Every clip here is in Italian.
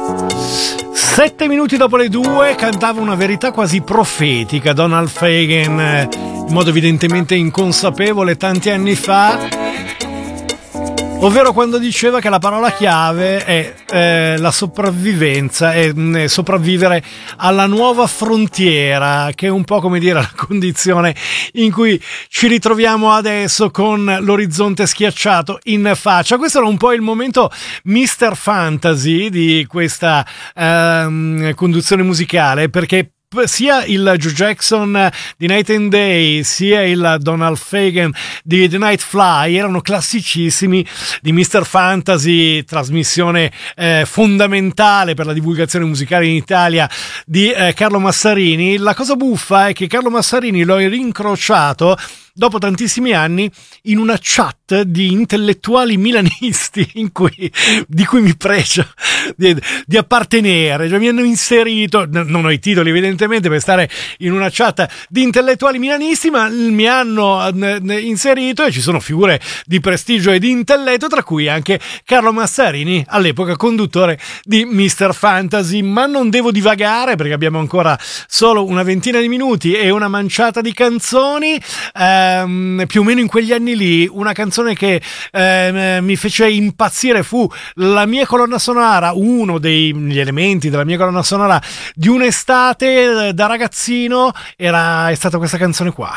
7 minuti dopo le 2 cantava una verità quasi profetica Donald Fagen, in modo evidentemente inconsapevole tanti anni fa, ovvero quando diceva che la parola chiave è la sopravvivenza, è sopravvivere alla nuova frontiera, che è un po' come dire la condizione in cui ci ritroviamo adesso con l'orizzonte schiacciato in faccia. Questo era un po' il momento Mr. Fantasy di questa conduzione musicale, perché sia il Joe Jackson di Night and Day sia il Donald Fagen di The Night Fly erano classicissimi di Mr. Fantasy, trasmissione fondamentale per la divulgazione musicale in Italia di Carlo Massarini. La cosa buffa è che Carlo Massarini l'ho rincrociato dopo tantissimi anni in una chat di intellettuali milanisti di cui mi pregio di appartenere. Cioè, mi hanno inserito, non ho i titoli evidentemente per stare in una chat di intellettuali milanisti, ma mi hanno inserito e ci sono figure di prestigio e di intelletto, tra cui anche Carlo Massarini, all'epoca conduttore di Mr. Fantasy. Ma non devo divagare perché abbiamo ancora solo una ventina di minuti e una manciata di canzoni. Più o meno in quegli anni lì una canzone che mi fece impazzire fu la mia colonna sonora, uno degli elementi della mia colonna sonora di un'estate da ragazzino è stata questa canzone qua.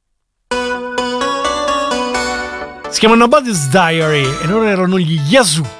Si chiama Nobody's Diary e loro erano gli Yazoo.